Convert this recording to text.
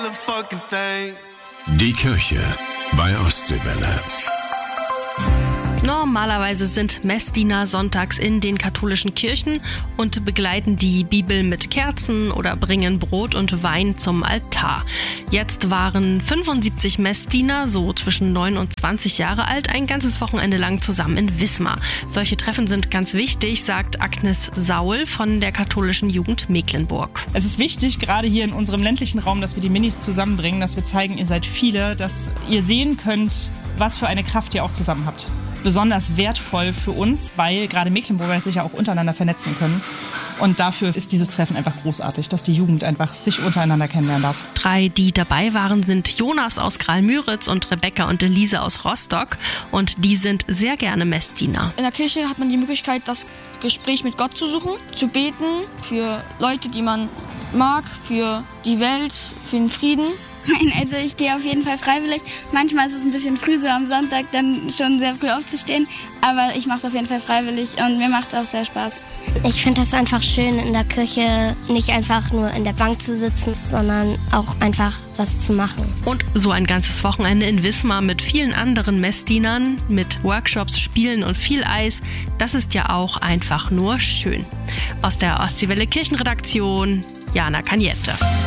Die Kirche bei Ostseewelle. Normalerweise sind Messdiener sonntags in den katholischen Kirchen und begleiten die Bibel mit Kerzen oder bringen Brot und Wein zum Altar. Jetzt waren 75 Messdiener, so zwischen 9 und 20 Jahre alt, ein ganzes Wochenende lang zusammen in Wismar. Solche Treffen sind ganz wichtig, sagt Agnes Saul von der katholischen Jugend Mecklenburg. Es ist wichtig, gerade hier in unserem ländlichen Raum, dass wir die Minis zusammenbringen, dass wir zeigen, ihr seid viele, dass ihr sehen könnt, was für eine Kraft ihr auch zusammen habt. Besonders wertvoll für uns, weil gerade Mecklenburger sich ja auch untereinander vernetzen können. Und dafür ist dieses Treffen einfach großartig, dass die Jugend einfach sich untereinander kennenlernen darf. 3, die dabei waren, sind Jonas aus Graal-Müritz und Rebecca und Elise aus Rostock. Und die sind sehr gerne Messdiener. In der Kirche hat man die Möglichkeit, das Gespräch mit Gott zu suchen, zu beten für Leute, die man mag, für die Welt, für den Frieden. Nein, also ich gehe auf jeden Fall freiwillig. Manchmal ist es ein bisschen früh, so am Sonntag dann schon sehr früh aufzustehen. Aber ich mache es auf jeden Fall freiwillig und mir macht es auch sehr Spaß. Ich finde es einfach schön, in der Kirche nicht einfach nur in der Bank zu sitzen, sondern auch einfach was zu machen. Und so ein ganzes Wochenende in Wismar mit vielen anderen Messdienern, mit Workshops, Spielen und viel Eis, das ist ja auch einfach nur schön. Aus der Ostseewelle Kirchenredaktion, Jana Kaniette.